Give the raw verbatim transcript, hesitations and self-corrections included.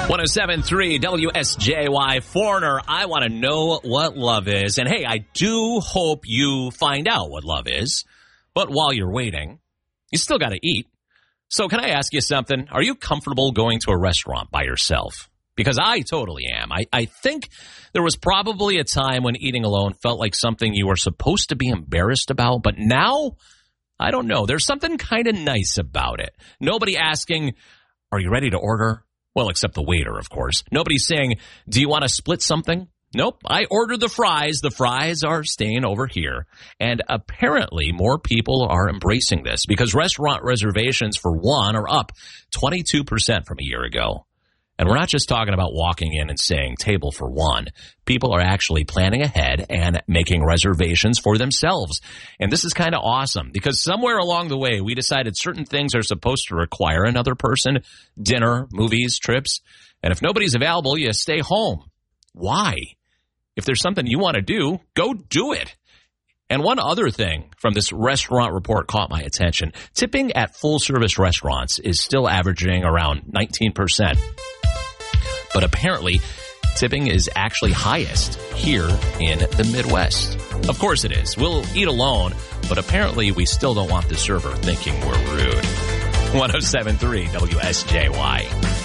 one oh seven point three W S J Y. Foreigner, I want to know what love is. And hey, I do hope you find out what love is. But while you're waiting, you still got to eat. So can I ask you something? Are you comfortable going to a restaurant by yourself? Because I totally am. I, I think there was probably a time when eating alone felt like something you were supposed to be embarrassed about. But now, I don't know. There's something kind of nice about it. Nobody asking, are you ready to order? Well, except the waiter, of course. Nobody saying, do you want to split something? Nope. I ordered the fries. The fries are staying over here. And apparently more people are embracing this because restaurant reservations, for one, are up twenty-two percent from a year ago. And we're not just talking about walking in and saying table for one. People are actually planning ahead and making reservations for themselves. And this is kind of awesome because somewhere along the way, we decided certain things are supposed to require another person: dinner, movies, trips. And if nobody's available, you stay home. Why? If there's something you want to do, go do it. And one other thing from this restaurant report caught my attention. Tipping at full-service restaurants is still averaging around nineteen percent. But apparently, tipping is actually highest here in the Midwest. Of course it is. We'll eat alone, but apparently we still don't want the server thinking we're rude. one oh seven point three W S J Y.